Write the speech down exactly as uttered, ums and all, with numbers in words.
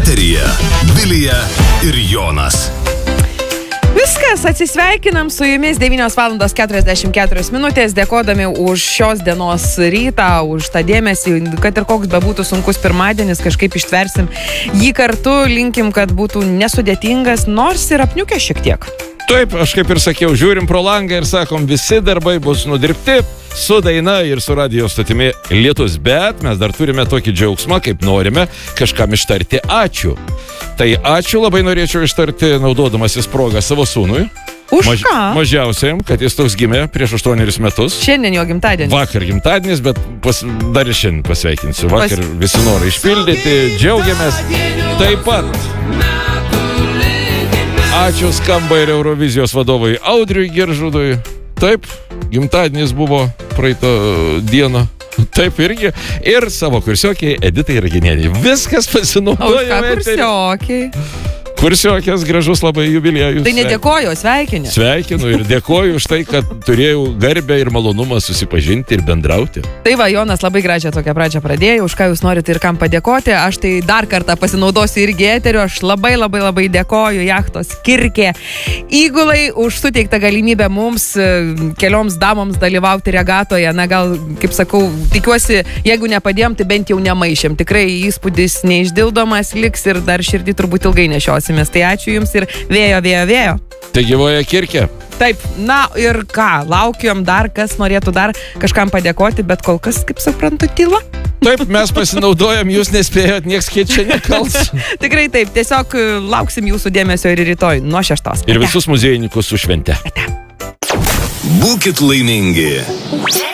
Eteryje Vilija ir Jonas. Viskas, atsisveikinam su jumis devynios valandos keturiasdešimt keturios minutės, dėkodami už šios dienos rytą, už tą dėmesį, kad ir koks bebūtų sunkus pirmadienis, kažkaip ištversim jį kartu, linkim, kad būtų nesudėtingas, nors ir apniukę šiek tiek. Taip, aš kaip ir sakiau, žiūrim pro langą ir sakom, visi darbai bus nudirbti su daina ir su radijo statimi lietus, bet mes dar turime tokį džiaugsmą, kaip norime kažkam ištarti ačiū. Tai ačiū labai norėčiau ištarti, naudodamasis progą savo sūnui. Už Maž, ką? Mažiausiam, kad jis toks gimė prieš aštuonerius metus. Šiandien jo gimtadienis. Vakar gimtadienis, bet pas, dar ir šiandien pasveikinsiu. Vakar Pas... visi norai išpildyti, džiaugiamės. Taip pat ačiū skamba ir Eurovizijos vadovui Audriui Geržudui. Taip, gimtadienis buvo praeitą dieną. Taip irgi. Ir savo kursiokiai Editai Raginienei. Viskas pasinaudojame. O ką kursiokiai? Kursiokės gražus labai jubiliejus. Tai nedėkoju, sveikini. Sveikinu ir dėkoju už tai, kad turėjau garbę ir malonumą susipažinti ir bendrauti. Tai va, Jonas labai gražią tokią pradžią pradėjo, už ką jūs norite ir kam padėkoti. Aš tai dar kartą pasinaudosiu irgi eteriu. Aš labai labai labai dėkoju jachtos Kirkė įgulai už suteiktą galimybę mums kelioms damoms dalyvauti regatoje. Na gal, kaip sakau, tikiuosi, jeigu nepadėjom, tai bent jau nemaišėm. Tikrai įspūdis neišdildomas liks ir dar širdį turbūt ilgai nešiosim. Tai ačiū jums ir vėjo, vėjo, vėjo. Tai gyvoja Kirkė. Taip, na ir ką, laukiam dar, kas norėtų dar kažkam padėkoti, bet kol kas, kaip suprantu, tyla. Taip, mes pasinaudojam, jūs nespėjot, nieks čia nekals. Tikrai taip, tiesiog lauksim jūsų dėmesio ir rytoj nuo šeštos. Ir visus muziejininkus su švente. Būkit laimingi.